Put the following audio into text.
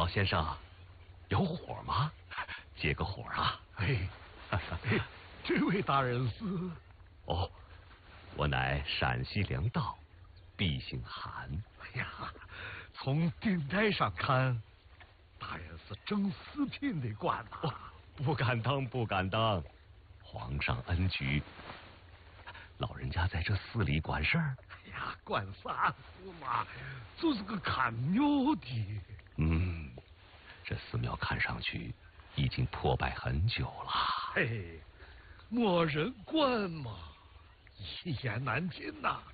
老先生，有火吗？借个火啊！ 哎，这位大人是？ 哦，我乃陕西粮道，毕姓韩。 哎呀，从顶戴上看，大人是正四品的官呐。 不敢当，不敢当。皇上恩举，老人家在这寺里管事儿。 哎呀，管啥事嘛，就是个看庙的。 这寺庙看上去已经破败很久了。 嘿，没人管嘛，一言难尽呐。